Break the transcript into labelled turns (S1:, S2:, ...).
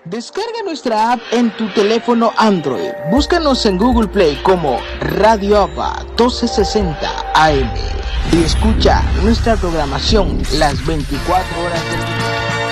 S1: Descarga nuestra app en tu teléfono Android. Búscanos en Google Play como Radio APA 1260 AM y escucha nuestra programación las 24 horas del día.